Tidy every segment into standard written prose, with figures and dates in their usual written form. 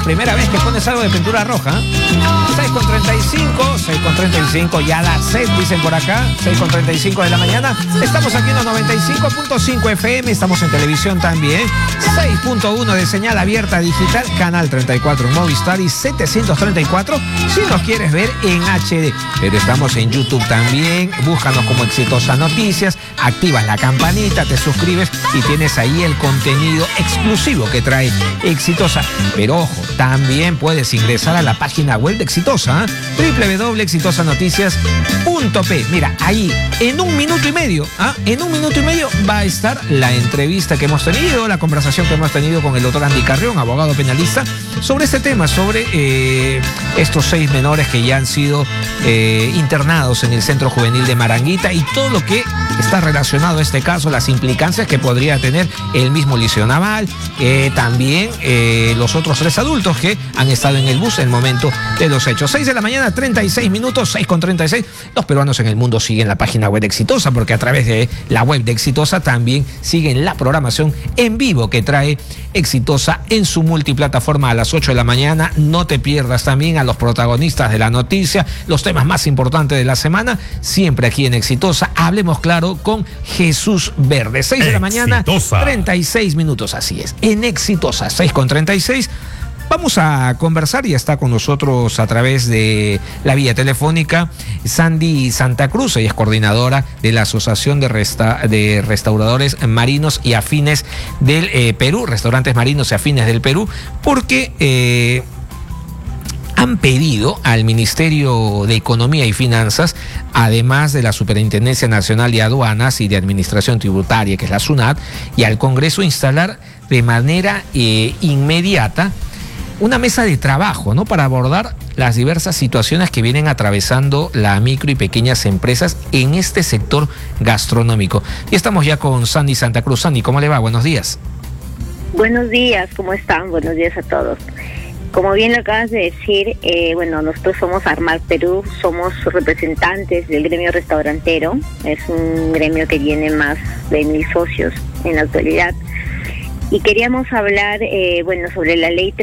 Primera vez que pones algo de pintura roja. 6:35, ya la set, dicen por acá. 6:35 de la mañana. Estamos aquí en los 95.5 FM. Estamos en televisión también. 6.1 de señal abierta digital. Canal 34 en Movistar y 734 si nos quieres ver en HD. Pero estamos en YouTube también. Búscanos como Exitosa Noticias. Activas la campanita, te suscribes y tienes ahí el contenido exclusivo que trae Exitosa. Pero ojo, también puedes ingresar a la página web de Exitosa, www.exitosanoticias.p. Mira, ahí en un minuto y medio va a estar la entrevista que hemos tenido, la conversación que hemos tenido con el doctor Andy Carrión, abogado penalista, sobre este tema, sobre estos 6 menores que ya han sido internados en el Centro Juvenil de Maranguita y todo lo que está relacionado a este caso, las implicancias que podría tener el mismo Liceo Naval, también los otros 3 adultos que han estado en el bus en el momento de los hechos. 6 de la mañana, 36 minutos, 6:36. Los peruanos en el mundo siguen la página web de Exitosa, porque a través de la web de Exitosa también siguen la programación en vivo que trae Exitosa en su multiplataforma a las 8 de la mañana. No te pierdas también a los protagonistas de la noticia, los temas más importantes de la semana, siempre aquí en Exitosa. Hablemos claro con Jesús Verde. 6 de la mañana, 36 minutos, así es. En Exitosa, 6:36. Vamos a conversar y está con nosotros a través de la vía telefónica Sandy Santa Cruz. Ella es coordinadora de la Asociación de Restauradores Marinos y Afines del Perú, Restaurantes Marinos y Afines del Perú, porque han pedido al Ministerio de Economía y Finanzas, además de la Superintendencia Nacional de Aduanas y de Administración Tributaria, que es la SUNAT, y al Congreso instalar de manera inmediata una mesa de trabajo, ¿no?, para abordar las diversas situaciones que vienen atravesando la micro y pequeñas empresas en este sector gastronómico. Y estamos ya con Sandy Santa Cruz. Sandy, ¿cómo le va? Buenos días. Buenos días, ¿cómo están? Buenos días a todos. Como bien lo acabas de decir, nosotros somos Armar Perú, somos representantes del gremio restaurantero. Es un gremio que tiene más de 1,000 socios en la actualidad. Y queríamos hablar, sobre la ley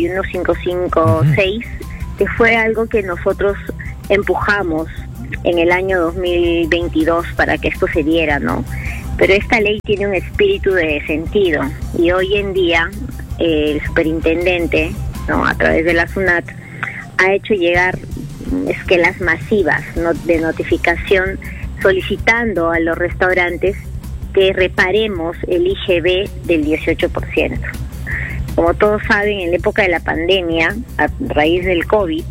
31556, que fue algo que nosotros empujamos en el año 2022 para que esto se diera, ¿no? Pero esta ley tiene un espíritu de sentido y hoy en día el superintendente, ¿no?, a través de la SUNAT, ha hecho llegar esquelas masivas, ¿no?, de notificación solicitando a los restaurantes que reparemos el IGB del 18%. Como todos saben, en la época de la pandemia, a raíz del COVID,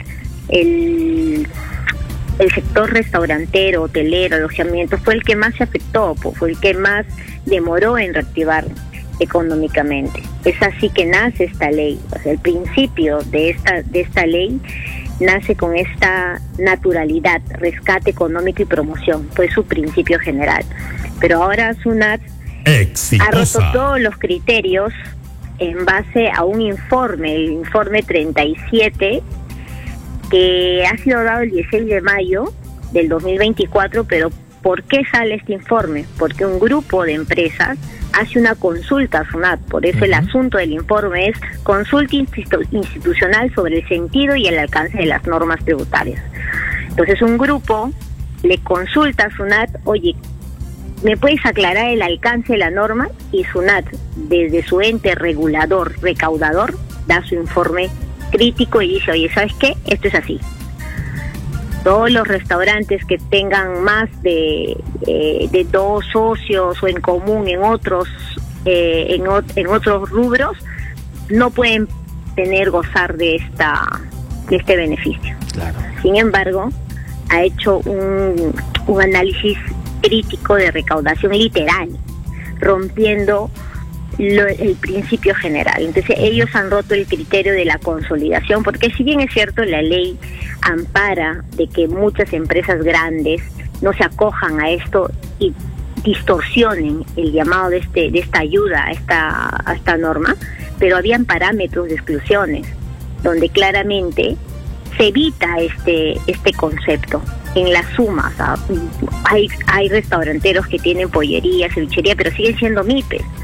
el sector restaurantero, hotelero, alojamiento fue el que más se afectó, fue el que más demoró en reactivar económicamente. Es así que nace esta ley. O sea, el principio de esta ley nace con esta naturalidad, rescate económico y promoción. Fue su principio general. Pero ahora SUNAT ha roto todos los criterios en base a un informe, el informe 37, que ha sido dado el 16 de mayo del 2024, pero ¿por qué sale este informe? Porque un grupo de empresas hace una consulta a SUNAT, por eso el asunto del informe es consulta institucional sobre el sentido y el alcance de las normas tributarias. Entonces un grupo le consulta a SUNAT, oye, ¿me puedes aclarar el alcance de la norma? Y SUNAT, desde su ente regulador, recaudador, da su informe crítico y dice, oye, ¿sabes qué? Esto es así. Todos los restaurantes que tengan más de 2 socios o en común en otros rubros no pueden gozar de este beneficio. Claro. Sin embargo, ha hecho un análisis crítico de recaudación literal, rompiendo el principio general. Entonces ellos han roto el criterio de la consolidación, porque si bien es cierto la ley ampara de que muchas empresas grandes no se acojan a esto y distorsionen el llamado de esta ayuda a esta norma, pero habían parámetros de exclusiones donde claramente se evita este concepto. En la suma, o sea, hay restauranteros que tienen pollería, cevichería, pero siguen siendo MIPES.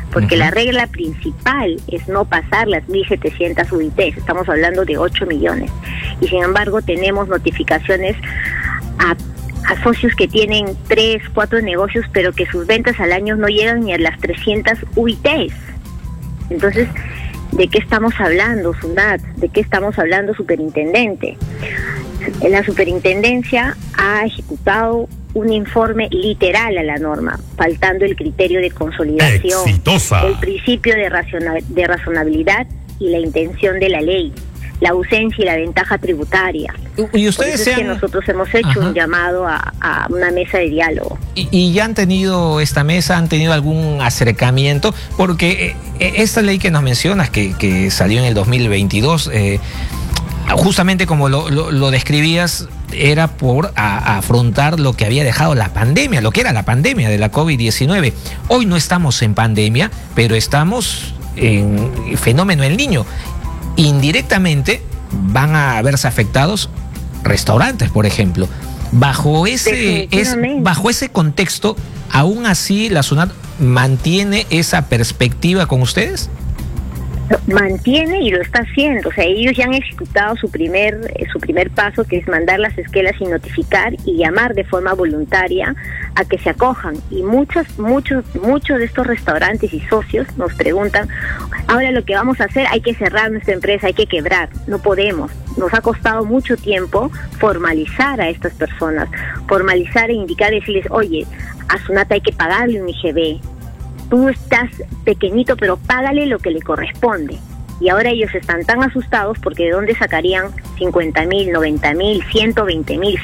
porque la regla principal es no pasar las 1.700 UITs, estamos hablando de 8 millones, y sin embargo tenemos notificaciones a socios que tienen 3, 4 negocios, pero que sus ventas al año no llegan ni a las 300 UITs. Entonces, ¿de qué estamos hablando, Sunat? ¿De qué estamos hablando, superintendente? La superintendencia ha ejecutado un informe literal a la norma, faltando el criterio de consolidación, ¡exitosa!, el principio de razonabilidad y la intención de la ley, la ausencia y la ventaja tributaria. Y ustedes que nosotros hemos hecho un llamado a una mesa de diálogo. ¿Y ya han tenido esta mesa, han tenido algún acercamiento? Porque esta ley que nos mencionas, que salió en el 2022, justamente como lo describías, era por afrontar lo que había dejado la pandemia, lo que era la pandemia de la COVID-19. Hoy no estamos en pandemia, pero estamos en fenómeno El Niño. Indirectamente van a verse afectados restaurantes, por ejemplo. Bajo ese contexto, ¿aún así la SUNAT mantiene esa perspectiva con ustedes? Mantiene y lo está haciendo. O sea, ellos ya han ejecutado su primer paso, que es mandar las esquelas y notificar y llamar de forma voluntaria a que se acojan. Y muchos de estos restaurantes y socios nos preguntan: ahora lo que vamos a hacer, hay que cerrar nuestra empresa, hay que quebrar. No podemos. Nos ha costado mucho tiempo formalizar a estas personas, formalizar e indicar, decirles: oye, a SUNAT hay que pagarle un IGB. Tú estás pequeñito, pero págale lo que le corresponde. Y ahora ellos están tan asustados porque ¿de dónde sacarían 50.000, 90.000, 120.000,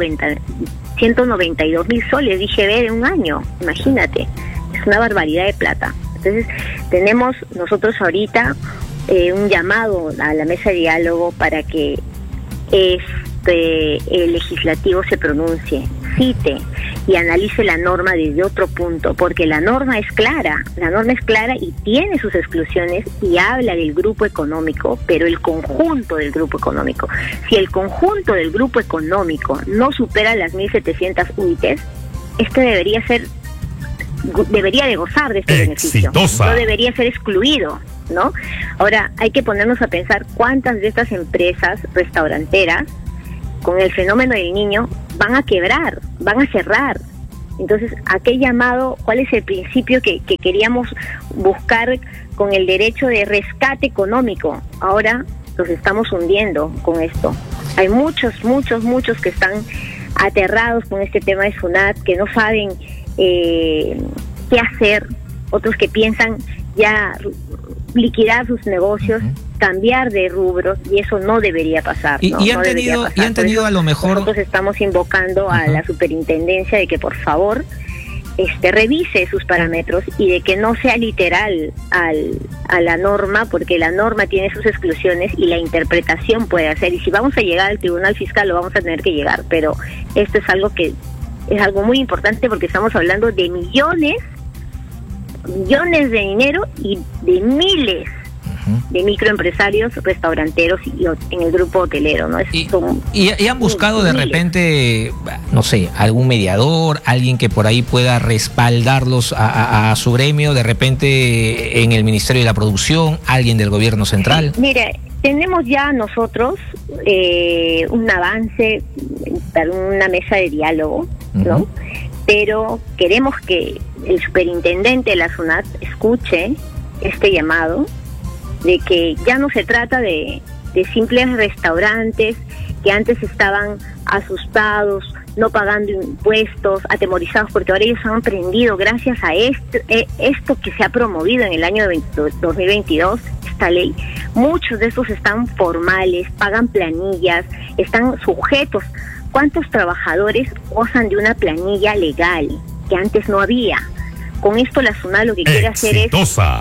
192.000 soles de IGB de un año? Imagínate, es una barbaridad de plata. Entonces tenemos nosotros ahorita un llamado a la mesa de diálogo para que el legislativo se pronuncie, cite y analice la norma desde otro punto, porque la norma es clara y tiene sus exclusiones y habla del grupo económico, pero el conjunto del grupo económico. Si el conjunto del grupo económico no supera las 1.700 UITs, debería de gozar de este beneficio, no debería ser excluido, ¿no? Ahora, hay que ponernos a pensar cuántas de estas empresas restauranteras, con el fenómeno del Niño, van a quebrar, van a cerrar. Entonces, ¿a qué llamado? ¿Cuál es el principio que queríamos buscar con el derecho de rescate económico? Ahora los estamos hundiendo con esto. Hay muchos que están aterrados con este tema de SUNAT, que no saben qué hacer, otros que piensan ya liquidar sus negocios, cambiar de rubros, y eso no debería pasar. Y han tenido a lo mejor... Nosotros estamos invocando a la superintendencia de que por favor revise sus parámetros y de que no sea literal a la norma, porque la norma tiene sus exclusiones y la interpretación puede hacer. Y si vamos a llegar al Tribunal Fiscal, lo vamos a tener que llegar, pero esto es algo muy importante, porque estamos hablando de millones de dinero y de miles de microempresarios, restauranteros y en el grupo hotelero, ¿no? Y han buscado de repente, no sé, algún mediador, alguien que por ahí pueda respaldarlos a su gremio, de repente en el Ministerio de la Producción, alguien del gobierno central. Sí, mire, tenemos ya nosotros un avance para una mesa de diálogo, ¿no? Pero queremos que el superintendente de la SUNAT escuche este llamado, de que ya no se trata de simples restaurantes que antes estaban asustados, no pagando impuestos, atemorizados, porque ahora ellos han aprendido, gracias a esto que se ha promovido en el año 2022, esta ley. Muchos de estos están formales, pagan planillas, están sujetos. ¿Cuántos trabajadores gozan de una planilla legal que antes no había? Con esto la SUNAT lo que quiere hacer es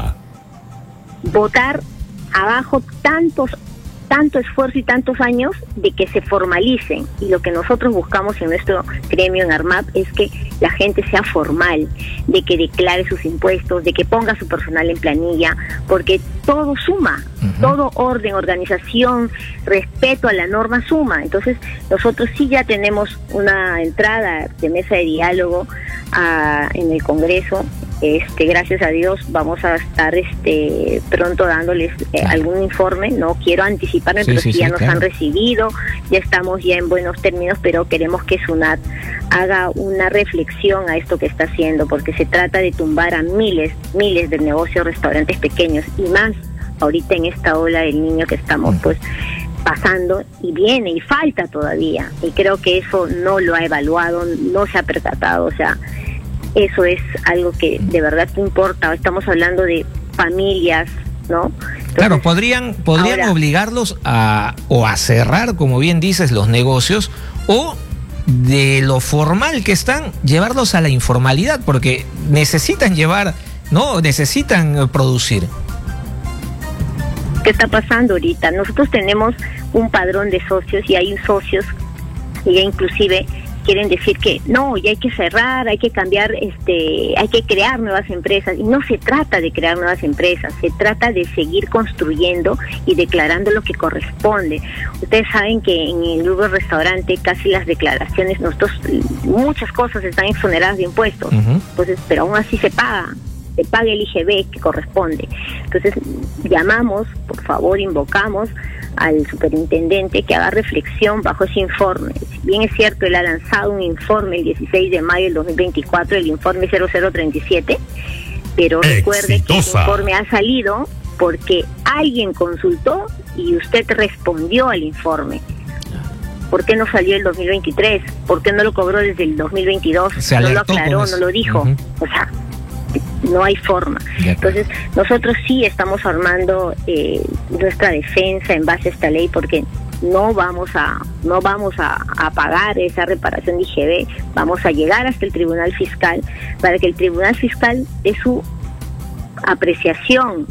botar abajo tanto esfuerzo y tantos años de que se formalicen. Y lo que nosotros buscamos en nuestro gremio, en ARMAP, es que la gente sea formal, de que declare sus impuestos, de que ponga su personal en planilla, porque todo suma, todo orden, organización, respeto a la norma suma. Entonces nosotros sí ya tenemos una entrada de mesa de diálogo en el Congreso, Gracias a Dios vamos a estar pronto dándoles algún informe. No quiero anticiparme, pero sí, ya nos han recibido, ya estamos ya en buenos términos, pero queremos que SUNAT haga una reflexión a esto que está haciendo, porque se trata de tumbar a miles de negocios, restaurantes pequeños, y más ahorita en esta ola del niño que estamos pues pasando, y viene y falta todavía, y creo que eso no lo ha evaluado, no se ha percatado. O sea, eso es algo que de verdad que importa. Estamos hablando de familias, ¿no? Entonces, claro, podrían ahora obligarlos a cerrar, como bien dices, los negocios, o de lo formal que están, llevarlos a la informalidad, porque necesitan necesitan producir. ¿Qué está pasando ahorita? Nosotros tenemos un padrón de socios, y hay socios que ya inclusive quieren decir que no, ya hay que cerrar, hay que cambiar, hay que crear nuevas empresas. Y no se trata de crear nuevas empresas, se trata de seguir construyendo y declarando lo que corresponde. Ustedes saben que en el rubro restaurante casi las declaraciones, muchas cosas están exoneradas de impuestos, entonces, pero aún así se paga el IGB que corresponde. Entonces llamamos, por favor, invocamos al superintendente que haga reflexión bajo ese informe. Si bien es cierto, él ha lanzado un informe el 16 de mayo del 2024, el informe 0037, pero recuerde que ese informe ha salido porque alguien consultó y usted respondió al informe. ¿Por qué no salió el 2023? ¿Por qué no lo cobró desde el 2022? No lo aclaró, no lo dijo. O sea, no hay forma. Entonces, nosotros sí estamos armando nuestra defensa en base a esta ley, porque no vamos a pagar esa reparación de IGB. Vamos a llegar hasta el Tribunal Fiscal para que el Tribunal Fiscal dé su apreciación,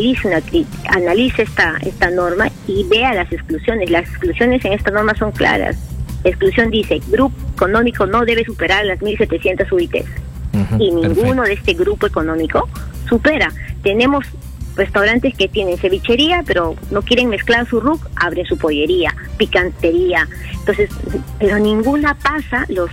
analice esta norma y vea las exclusiones. Las exclusiones en esta norma son claras. La exclusión dice: grupo económico no debe superar las 1.700 UITs. Y ninguno de este grupo económico supera. Tenemos restaurantes que tienen cevichería, pero no quieren mezclar su RUC, abren su pollería, picantería. Entonces, pero ninguna pasa las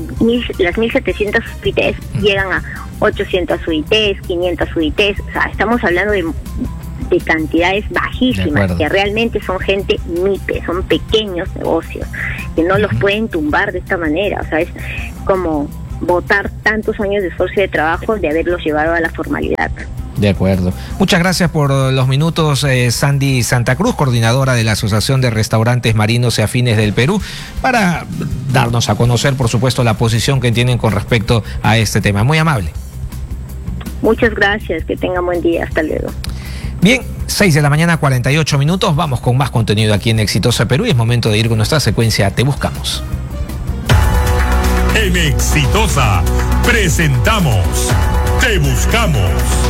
1.700 UITs, llegan a 800 UITs, 500 UITs. O sea, estamos hablando de cantidades bajísimas, que realmente son gente MIPE, son pequeños negocios, que no los pueden tumbar de esta manera. O sea, es como botar tantos años de esfuerzo y de trabajo de haberlos llevado a la formalidad. De acuerdo. Muchas gracias por los minutos, Sandy Santa Cruz, coordinadora de la Asociación de Restaurantes Marinos y Afines del Perú, para darnos a conocer, por supuesto, la posición que tienen con respecto a este tema. Muy amable. Muchas gracias, que tengan buen día. Hasta luego. Bien, 6 de la mañana, 48 minutos. Vamos con más contenido aquí en Exitosa Perú, y es momento de ir con nuestra secuencia Te Buscamos. En Exitosa presentamos Te Buscamos.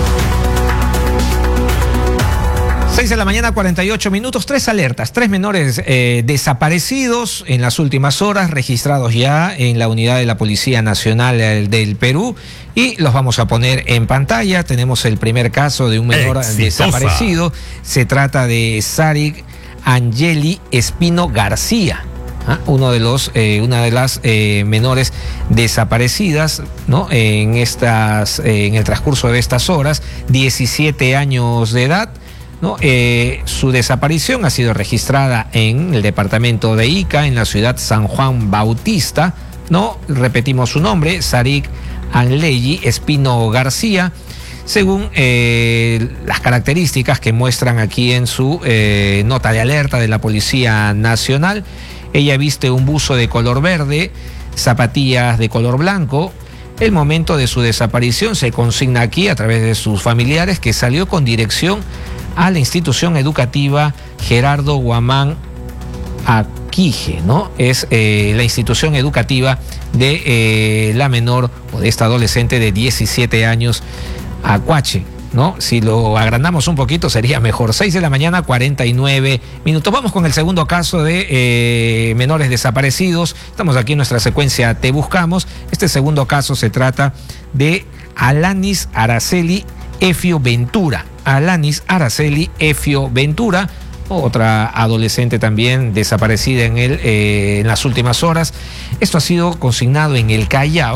6 de la mañana, 48 minutos, 3 alertas, 3 menores desaparecidos en las últimas horas, registrados ya en la unidad de la Policía Nacional del Perú, y los vamos a poner en pantalla. Tenemos el primer caso de un menor desaparecido. Se trata de Sarik Angeli Espino García. Una de las menores desaparecidas, ¿no? En el transcurso de estas horas, 17 años de edad, ¿no? Su desaparición ha sido registrada en el departamento de Ica, en la ciudad San Juan Bautista, ¿no? Repetimos su nombre: Sarik Angeli Espino García. Según las características que muestran aquí en su nota de alerta de la Policía Nacional, ella viste un buzo de color verde, zapatillas de color blanco. El momento de su desaparición se consigna aquí a través de sus familiares, que salió con dirección a la institución educativa Gerardo Guamán Aquije, ¿no? Es la institución educativa de la menor, o de esta adolescente de 17 años, Acuache, ¿no? Si lo agrandamos un poquito sería mejor. 6 de la mañana, 49 minutos. Vamos con el segundo caso de menores desaparecidos. Estamos aquí en nuestra secuencia Te Buscamos. Este segundo caso se trata de Alanis Araceli Efio Ventura. Alanis Araceli Efio Ventura, otra adolescente también desaparecida en las últimas horas. Esto ha sido consignado en el Callao,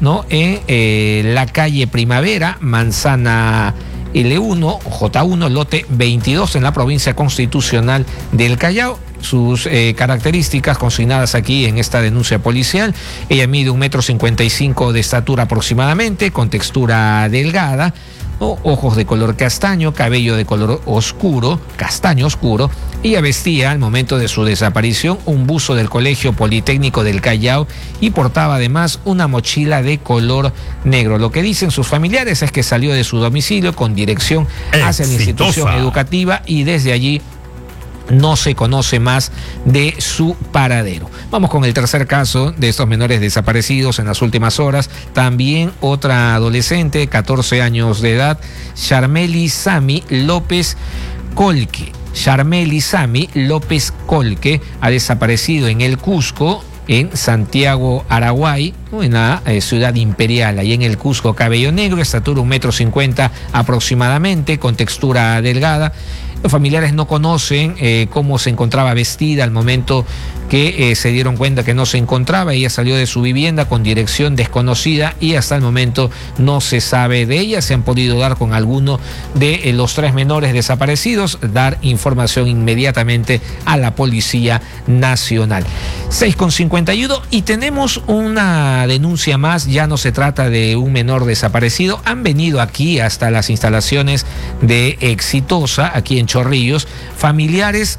¿no? En la calle Primavera, manzana L1, J1, lote 22 en la provincia constitucional del Callao. Sus características consignadas aquí en esta denuncia policial: ella mide 1,55 m de estatura aproximadamente, con textura delgada, ¿no? Ojos de color castaño, cabello de color oscuro, castaño oscuro. Ella vestía al momento de su desaparición un buzo del Colegio Politécnico del Callao y portaba además una mochila de color negro. Lo que dicen sus familiares es que salió de su domicilio con dirección hacia la institución educativa y desde allí no se conoce más de su paradero. Vamos con el tercer caso de estos menores desaparecidos en las últimas horas. También otra adolescente, 14 años de edad, Charmely Sami López Colque. Charmely Sami López Colque ha desaparecido en el Cusco, en Santiago, Araguay, en la ciudad imperial, ahí en el Cusco. Cabello negro, estatura 1,50 m aproximadamente, con textura delgada. Los familiares no conocen cómo se encontraba vestida al momento que se dieron cuenta que no se encontraba. Ella salió de su vivienda con dirección desconocida y hasta el momento no se sabe de ella. Se han podido dar con alguno de los 3 menores desaparecidos, dar información inmediatamente a la Policía Nacional. 6:51 y tenemos una denuncia más. Ya no se trata de un menor desaparecido. Han venido aquí hasta las instalaciones de Exitosa, aquí en Chorrillos, familiares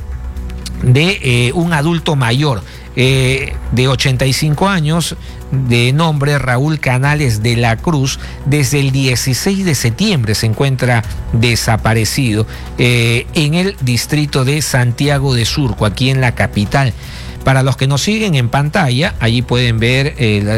de un adulto mayor de 85 años, de nombre Raúl Canales de la Cruz. Desde el 16 de septiembre se encuentra desaparecido en el distrito de Santiago de Surco, aquí en la capital. Para los que nos siguen en pantalla, allí pueden ver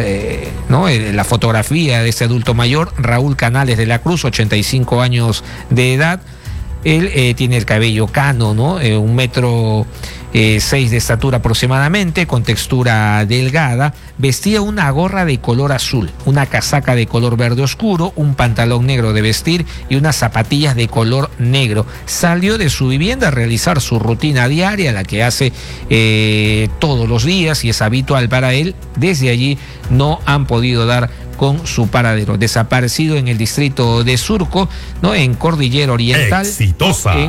la fotografía de este adulto mayor, Raúl Canales de la Cruz, 85 años de edad. Él tiene el cabello cano, ¿no? 1,6 m de estatura aproximadamente, con textura delgada. Vestía una gorra de color azul, una casaca de color verde oscuro, un pantalón negro de vestir y unas zapatillas de color negro. Salió de su vivienda a realizar su rutina diaria, la que hace todos los días y es habitual para él. Desde allí no han podido dar con su paradero. Desaparecido en el distrito de Surco, ¿no? En Cordillera Oriental. Exitosa. En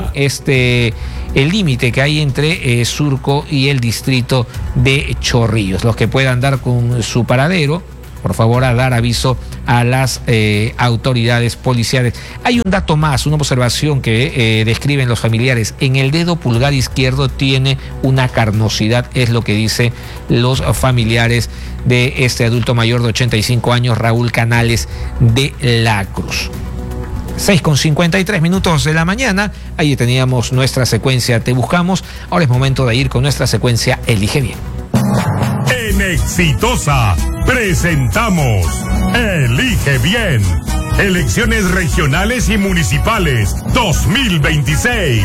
el límite que hay entre Surco y el distrito de Chorrillos. Los que puedan dar con su paradero, por favor, a dar aviso a las autoridades policiales. Hay un dato más, una observación que describen los familiares. En el dedo pulgar izquierdo tiene una carnosidad, es lo que dicen los familiares de este adulto mayor de 85 años, Raúl Canales de la Cruz. 6:53 de la mañana, ahí teníamos nuestra secuencia Te Buscamos. Ahora es momento de ir con nuestra secuencia Elige Bien. En Exitosa presentamos Elige Bien. Elecciones regionales y municipales 2026.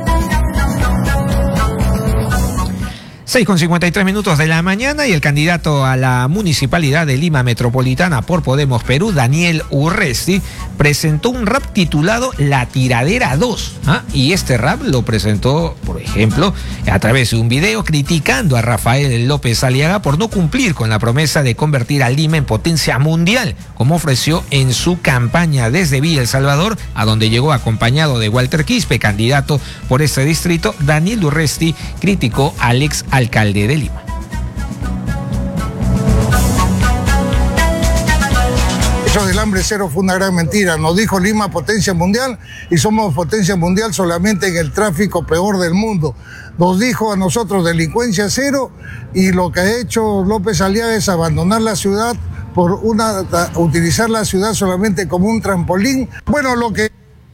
6:53 de la mañana y el candidato a la Municipalidad de Lima Metropolitana por Podemos Perú, Daniel Urresti, presentó un rap titulado La Tiradera 2. Y este rap lo presentó, por ejemplo, a través de un video criticando a Rafael López Aliaga por no cumplir con la promesa de convertir a Lima en potencia mundial, como ofreció en su campaña desde Villa El Salvador, a donde llegó acompañado de Walter Quispe, candidato por este distrito. Daniel Urresti criticó al ex alcalde de Lima. Eso del hambre cero fue una gran mentira. Nos dijo Lima potencia mundial y somos potencia mundial solamente en el tráfico peor del mundo. Nos dijo a nosotros delincuencia cero y lo que ha hecho López Aliaga es abandonar la ciudad por utilizar la ciudad solamente como un trampolín. Bueno, lo que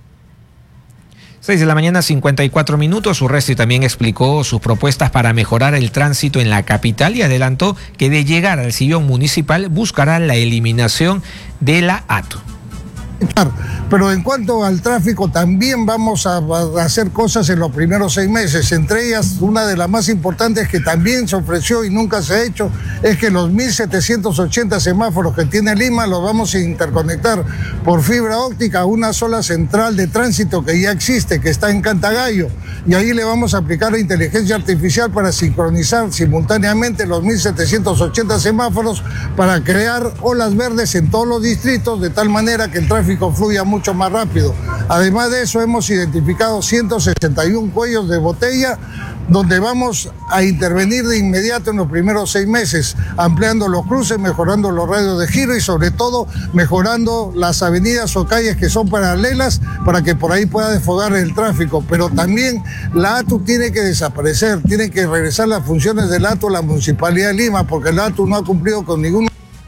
6 de la mañana, 54 minutos. Urresti también explicó sus propuestas para mejorar el tránsito en la capital y adelantó que de llegar al sillón municipal buscará la eliminación de la ATU. Pero en cuanto al tráfico, también vamos a hacer cosas en los primeros 6 meses. Entre ellas, una de las más importantes que también se ofreció y nunca se ha hecho, es que los 1.780 semáforos que tiene Lima los vamos a interconectar por fibra óptica a una sola central de tránsito que ya existe, que está en Cantagallo. Y ahí le vamos a aplicar la inteligencia artificial para sincronizar simultáneamente los 1.780 semáforos para crear olas verdes en todos los distritos, de tal manera que el tráfico fluya mucho más rápido. Además de eso, hemos identificado 161 cuellos de botella donde vamos a intervenir de inmediato en los primeros 6 meses, ampliando los cruces, mejorando los radios de giro y sobre todo mejorando las avenidas o calles que son paralelas para que por ahí pueda desfogar el tráfico. Pero también la ATU tiene que desaparecer, tiene que regresar las funciones del ATU a la Municipalidad de Lima, porque la ATU no ha cumplido con ningún...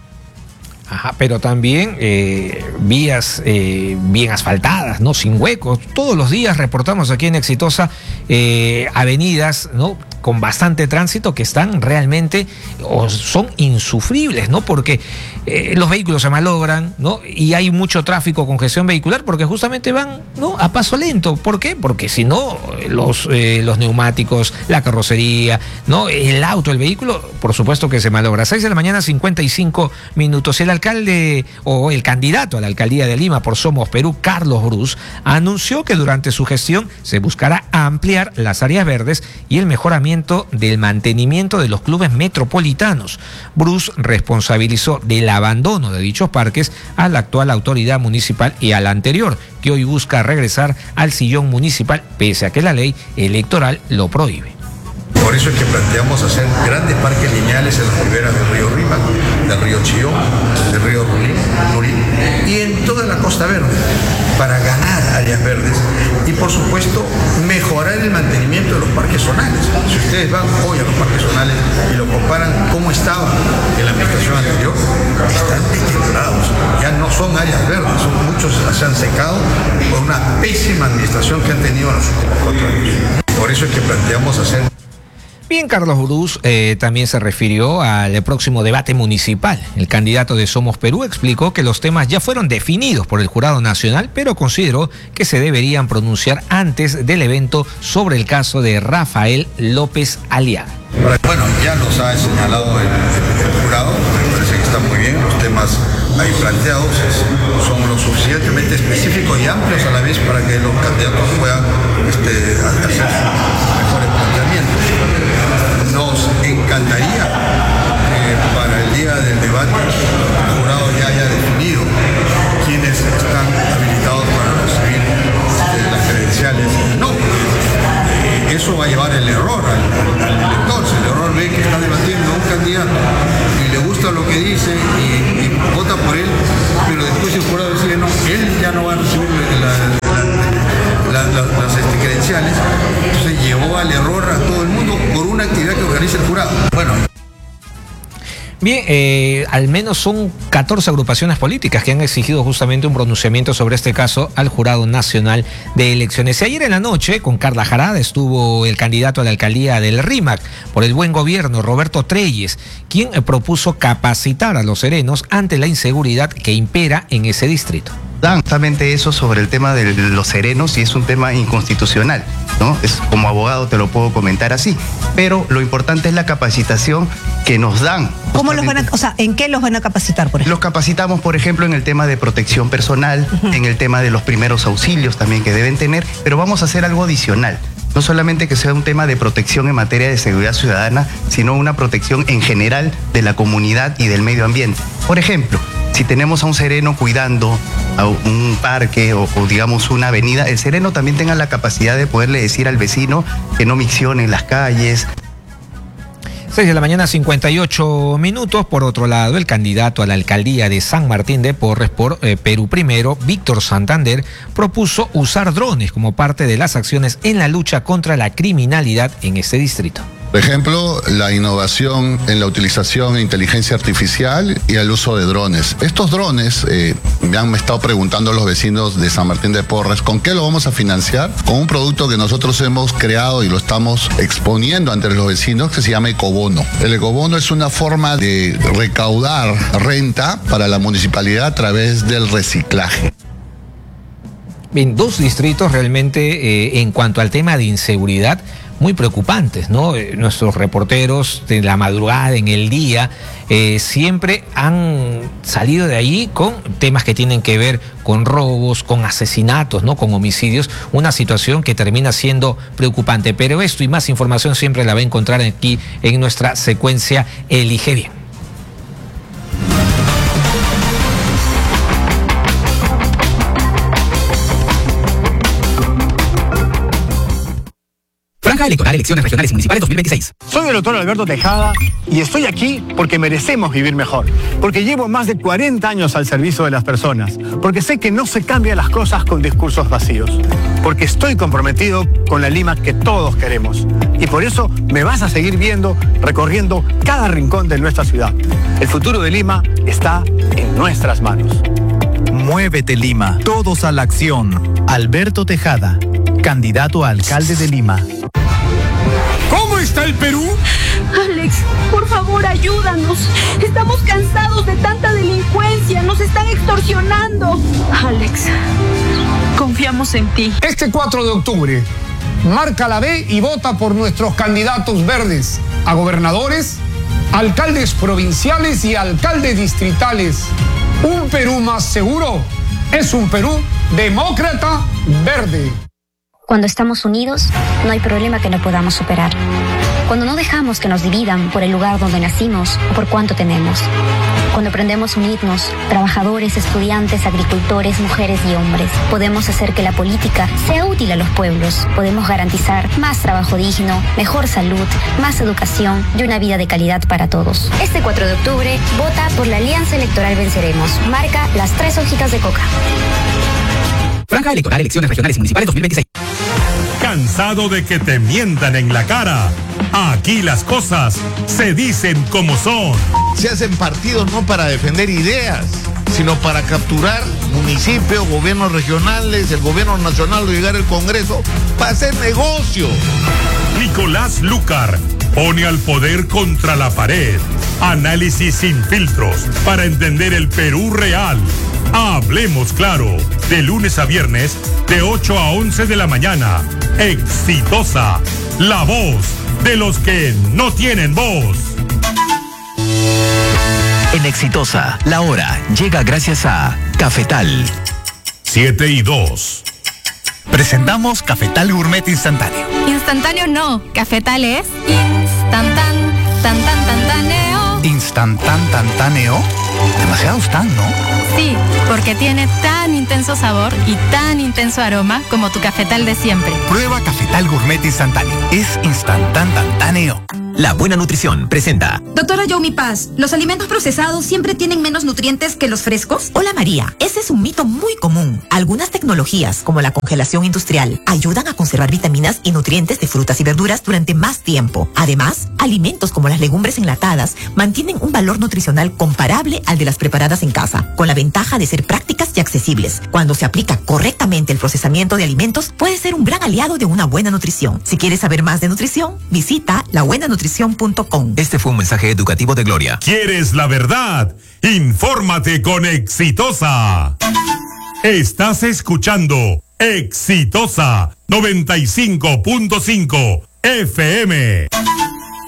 Ajá, pero también vías bien asfaltadas, ¿no? Sin huecos. Todos los días reportamos aquí en Exitosa avenidas, ¿no?, con bastante tránsito que están realmente o son insufribles, ¿no? Porque los vehículos se malogran, ¿no? Y hay mucho tráfico, congestión vehicular, porque justamente van, ¿no?, a paso lento. ¿Por qué? Porque si no, los neumáticos, la carrocería, ¿no?, el auto, el vehículo, por supuesto que se malogra. 6 de la mañana, 55 minutos. El alcalde o el candidato a la alcaldía de Lima por Somos Perú, Carlos Brus, anunció que durante su gestión se buscará ampliar las áreas verdes y el mejoramiento del mantenimiento de los clubes metropolitanos. Brus responsabilizó del abandono de dichos parques a la actual autoridad municipal y a la anterior, que hoy busca regresar al sillón municipal pese a que la ley electoral lo prohíbe. Por eso es que planteamos hacer grandes parques lineales en las riberas del río Rímac, del río Chillón, del río Lurín y en toda la Costa Verde, para ganar áreas verdes y, por supuesto, mejorar el mantenimiento de los parques zonales. Si ustedes van hoy a los parques zonales y lo comparan cómo estaban en la administración anterior, están deteriorados. Ya no son áreas verdes, muchos se han secado por una pésima administración que han tenido en los últimos 4 años. Por eso es que planteamos hacer... Bien, Carlos Brus también se refirió al próximo debate municipal. El candidato de Somos Perú explicó que los temas ya fueron definidos por el Jurado Nacional, pero consideró que se deberían pronunciar antes del evento sobre el caso de Rafael López Aliaga. Bueno, ya los ha señalado el jurado, me parece que están muy bien, los temas ahí planteados son lo suficientemente específicos y amplios a la vez para que los candidatos puedan hacer sus mejores planteamientos. Nos encantaría que para el día del debate el jurado ya haya definido quiénes están habilitados para recibir las credenciales. No, eso va a llevar el error al elector. Si el error ve que está debatiendo a un candidato y le gusta lo que dice y vota por él, pero después el jurado decide no, él ya no va a recibir las credenciales, entonces llevó al error a todo el mundo por una actividad que organiza el jurado. Bueno. Bien, al menos son 14 agrupaciones políticas que han exigido justamente un pronunciamiento sobre este caso al Jurado Nacional de Elecciones. Y ayer en la noche, con Carla Jarada, estuvo el candidato a la alcaldía del Rímac por el buen gobierno, Roberto Treyes, quien propuso capacitar a los serenos ante la inseguridad que impera en ese distrito. Justamente eso sobre el tema de los serenos, y es un tema inconstitucional, ¿no? Es, como abogado te lo puedo comentar así, pero lo importante es la capacitación que nos dan. ¿Cómo los van a, o sea, en qué los van a capacitar, por ejemplo? Los capacitamos, por ejemplo, en el tema de protección personal, en el tema de los primeros auxilios también que deben tener, pero vamos a hacer algo adicional. No solamente que sea un tema de protección en materia de seguridad ciudadana, sino una protección en general de la comunidad y del medio ambiente. Por ejemplo, si tenemos a un sereno cuidando a un parque o digamos una avenida, el sereno también tenga la capacidad de poderle decir al vecino que no miccione en las calles. 6 de la mañana, 58 minutos. Por otro lado, el candidato a la alcaldía de San Martín de Porres por Perú Primero, Víctor Santander, propuso usar drones como parte de las acciones en la lucha contra la criminalidad en este distrito. Por ejemplo, la innovación en la utilización de inteligencia artificial y el uso de drones. Estos drones, me han estado preguntando los vecinos de San Martín de Porres, ¿con qué lo vamos a financiar? Con un producto que nosotros hemos creado y lo estamos exponiendo ante los vecinos, que se llama ecobono. El ecobono es una forma de recaudar renta para la municipalidad a través del reciclaje. Bien, dos distritos realmente en cuanto al tema de inseguridad muy preocupantes, ¿no? Nuestros reporteros de la madrugada, en el día, siempre han salido de ahí con temas que tienen que ver con robos, con asesinatos, ¿no? Con homicidios, una situación que termina siendo preocupante. Pero esto y más información siempre la va a encontrar aquí en nuestra secuencia Elige Bien. Franja electoral, elecciones regionales y municipales 2026. Soy el doctor Alberto Tejada y estoy aquí porque merecemos vivir mejor. Porque llevo más de 40 años al servicio de las personas. Porque sé que no se cambian las cosas con discursos vacíos. Porque estoy comprometido con la Lima que todos queremos. Y por eso me vas a seguir viendo, recorriendo cada rincón de nuestra ciudad. El futuro de Lima está en nuestras manos. Muévete Lima, todos a la acción. Alberto Tejada, candidato a alcalde de Lima. ¿Cómo está el Perú? Alex, por favor, ayúdanos. Estamos cansados de tanta delincuencia. Nos están extorsionando. Alex, confiamos en ti. Este 4 de octubre, marca la B y vota por nuestros candidatos verdes a gobernadores, alcaldes provinciales y alcaldes distritales. Un Perú más seguro es un Perú demócrata verde. Cuando estamos unidos, no hay problema que no podamos superar. Cuando no dejamos que nos dividan por el lugar donde nacimos o por cuánto tenemos. Cuando aprendemos a unirnos, trabajadores, estudiantes, agricultores, mujeres y hombres, podemos hacer que la política sea útil a los pueblos. Podemos garantizar más trabajo digno, mejor salud, más educación y una vida de calidad para todos. Este 4 de octubre, vota por la Alianza Electoral Venceremos. Marca las 3 hojitas de coca. Franja electoral, elecciones regionales y municipales 2026. ¿Cansado de que te mientan en la cara? Aquí las cosas se dicen como son. Se hacen partidos no para defender ideas, sino para capturar municipios, gobiernos regionales, el gobierno nacional o llegar al Congreso para hacer negocio. Nicolás Lucar pone al poder contra la pared. Análisis sin filtros para entender el Perú real. Hablemos claro, de lunes a viernes, de 8 a 11 de la mañana. Exitosa, la voz de los que no tienen voz. En Exitosa, la hora llega gracias a Cafetal. 7:02. Presentamos Cafetal Gourmet Instantáneo. Instantáneo no, Cafetal es instantáneo. ¿Instantáneo? Demasiado tan, ¿no? Sí, porque tiene tan intenso sabor y tan intenso aroma como tu Cafetal de siempre. Prueba Cafetal Gourmet Instantáneo. Es instantáneo. La buena nutrición presenta. Doctora Yomi Paz, ¿los alimentos procesados siempre tienen menos nutrientes que los frescos? Hola María, ese es un mito muy común. Algunas tecnologías, como la congelación industrial, ayudan a conservar vitaminas y nutrientes de frutas y verduras durante más tiempo. Además, alimentos como las legumbres enlatadas mantienen un valor nutricional comparable al de las preparadas en casa, con la ventaja de ser prácticas y accesibles. Cuando se aplica correctamente el procesamiento de alimentos, puede ser un gran aliado de una buena nutrición. Si quieres saber más de nutrición, visita labuenanutrición.com. Este fue un mensaje educativo de Gloria. ¿Quieres la verdad? Infórmate con Exitosa. Estás escuchando Exitosa 95.5 FM.